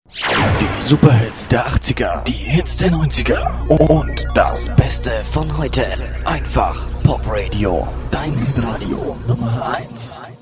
Die Superhits der 80er, die Hits der 90er und das Beste von heute. Einfach Pop Radio, dein Radio Nummer 1.